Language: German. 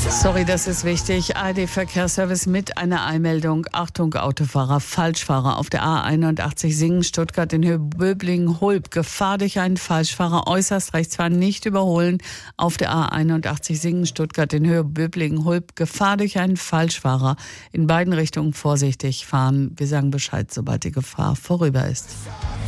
Sorry, das ist wichtig. ARD-Verkehrsservice mit einer Eilmeldung. Achtung, Autofahrer, Falschfahrer auf der A81 Singen, Stuttgart in Höhe Böblingen-Hulb. Gefahr durch einen Falschfahrer, äußerst rechts fahren, nicht überholen. Auf der A81 Singen, Stuttgart in Höhe Böblingen-Hulb. Gefahr durch einen Falschfahrer. In beiden Richtungen vorsichtig fahren. Wir sagen Bescheid, sobald die Gefahr vorüber ist.